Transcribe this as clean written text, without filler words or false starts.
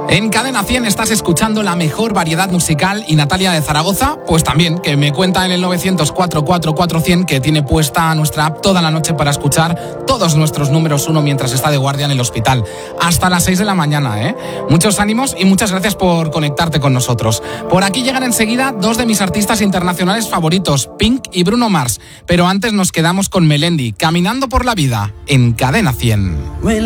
En Cadena 100 estás escuchando la mejor variedad musical y Natalia de Zaragoza, pues también, que me cuenta en el 900-444-100 que tiene puesta nuestra app toda la noche para escuchar todos nuestros números 1 mientras está de guardia en el hospital. Hasta las 6 de la mañana, ¿eh? Muchos ánimos y muchas gracias por conectarte con nosotros. Por aquí llegan enseguida dos de mis artistas internacionales favoritos, Pink y Bruno Mars. Pero antes nos quedamos con Melendi, Caminando por la vida, en Cadena 100.